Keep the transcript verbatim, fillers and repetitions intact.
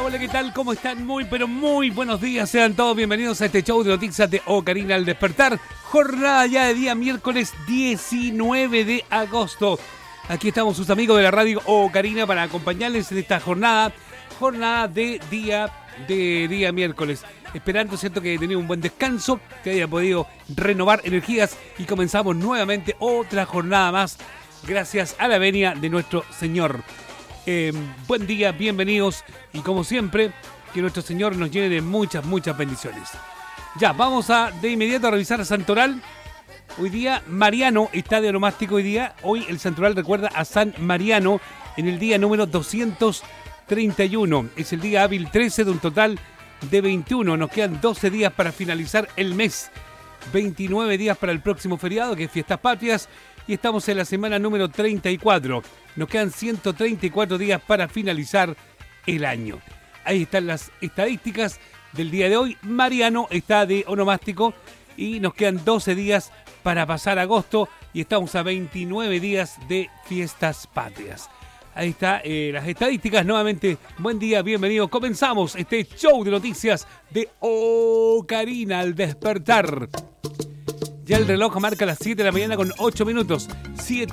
Hola, ¿qué tal? ¿Cómo están? Muy, pero muy buenos días. Sean todos bienvenidos a este show de noticias de Ocarina al despertar. Jornada ya de día miércoles diecinueve de agosto. Aquí estamos sus amigos de la radio Ocarina para acompañarles en esta jornada. Jornada de día, de día miércoles. Esperando, ¿cierto?, que haya tenido un buen descanso, que haya podido renovar energías y comenzamos nuevamente otra jornada más. Gracias a la venia de nuestro Señor. Eh, buen día, bienvenidos y como siempre, que nuestro Señor nos llene de muchas, muchas bendiciones. Ya, vamos a de inmediato a revisar a Santoral. Hoy día Mariano está de onomástico hoy día. Hoy el Santoral recuerda a San Mariano en el día número doscientos treinta y uno. Es el día hábil trece de un total de veintiuno. Nos quedan doce días para finalizar el mes. veintinueve días para el próximo feriado, que es Fiestas Patrias. Y estamos en la semana número treinta y cuatro. Nos quedan ciento treinta y cuatro días para finalizar el año. Ahí están las estadísticas del día de hoy. Mariano está de onomástico y nos quedan doce días para pasar agosto y estamos a veintinueve días de Fiestas Patrias. Ahí está eh, las estadísticas. Nuevamente, buen día, bienvenidos. Comenzamos este show de noticias de Ocarina al despertar. Ya el reloj marca las siete de la mañana con ocho minutos. siete